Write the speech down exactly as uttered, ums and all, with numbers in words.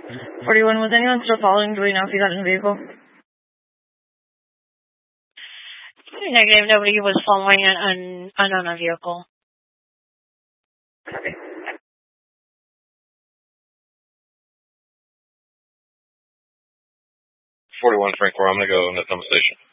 forty-one, was anyone still following? Do we know if he got in the vehicle? Negative, nobody was following an un- unknown vehicle. Copy. forty-one, Frank, where I'm going to go in the pump station.